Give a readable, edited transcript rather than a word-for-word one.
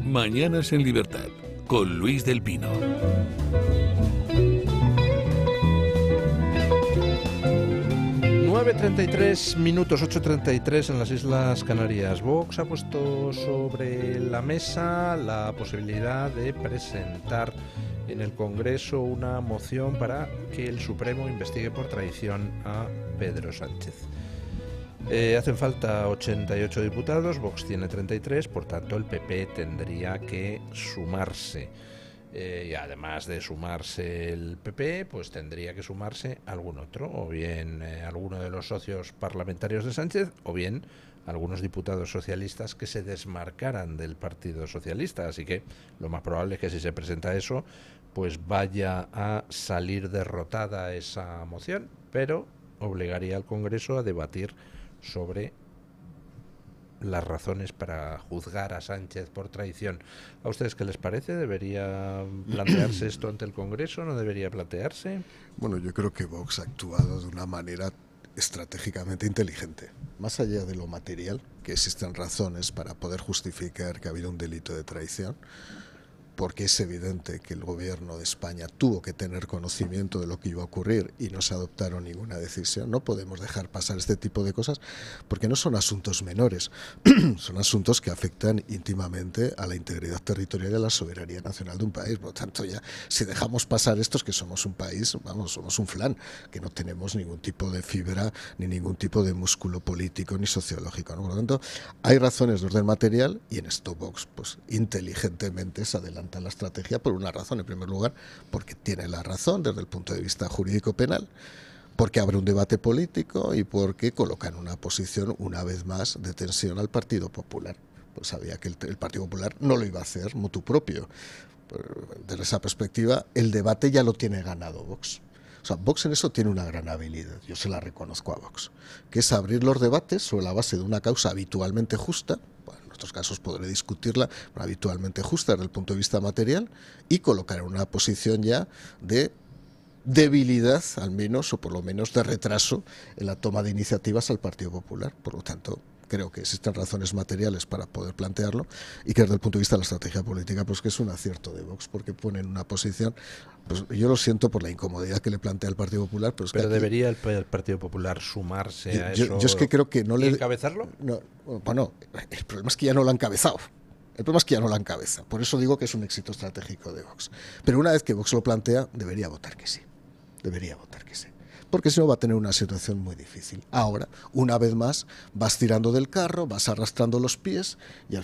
Mañanas en Libertad, con Luis del Pino. 9:33 minutos, 8:33 en las Islas Canarias. Vox ha puesto sobre la mesa la posibilidad de presentar en el Congreso una moción para que el Supremo investigue por traición a Pedro Sánchez. Hacen falta 88 diputados, Vox tiene 33, por tanto el PP tendría que sumarse. Y además de sumarse el PP, pues tendría que sumarse algún otro, o bien alguno de los socios parlamentarios de Sánchez, o bien algunos diputados socialistas que se desmarcaran del Partido Socialista. Así que lo más probable es que si se presenta eso, pues vaya a salir derrotada esa moción, pero obligaría al Congreso a debatir sobre las razones para juzgar a Sánchez por traición. ¿A ustedes qué les parece? ¿Debería plantearse esto ante el Congreso? ¿No debería plantearse? Bueno, yo creo que Vox ha actuado de una manera estratégicamente inteligente. Más allá de lo material, que existen razones para poder justificar que ha habido un delito de traición, porque es evidente que el gobierno de España tuvo que tener conocimiento de lo que iba a ocurrir y no se adoptaron ninguna decisión. No podemos dejar pasar este tipo de cosas porque no son asuntos menores, son asuntos que afectan íntimamente a la integridad territorial y a la soberanía nacional de un país. Por lo tanto, ya si dejamos pasar esto es que somos un país, vamos, somos un flan, que no tenemos ningún tipo de fibra ni ningún tipo de músculo político ni sociológico, ¿no? Por lo tanto, hay razones de orden material y en esto Vox, pues inteligentemente se adelanta la estrategia por una razón. En primer lugar, porque tiene la razón desde el punto de vista jurídico penal, porque abre un debate político y porque coloca en una posición una vez más de tensión al Partido Popular. Pues sabía que el Partido Popular no lo iba a hacer motu propio. Desde esa perspectiva, el debate ya lo tiene ganado Vox. O sea, Vox en eso tiene una gran habilidad, yo se la reconozco a Vox, que es abrir los debates sobre la base de una causa habitualmente justa. Bueno, en estos casos podré discutirla, pero habitualmente justa desde el punto de vista material, y colocar en una posición ya de debilidad, al menos, o por lo menos de retraso en la toma de iniciativas al Partido Popular. Por lo tanto, creo que existen razones materiales para poder plantearlo y que desde el punto de vista de la estrategia política, pues que es un acierto de Vox, porque pone en una posición, pues yo lo siento por la incomodidad que le plantea el Partido Popular, pero, es que aquí, ¿debería el Partido Popular sumarse a eso? Yo es que creo que no le... ¿Encabezarlo? No, bueno, el problema es que ya no lo ha encabezado. El problema es que ya no la encabeza. Por eso digo que es un éxito estratégico de Vox. Pero una vez que Vox lo plantea, debería votar que sí. Debería votar que sí. Porque si no va a tener una situación muy difícil. Ahora, una vez más, vas tirando del carro, vas arrastrando los pies y al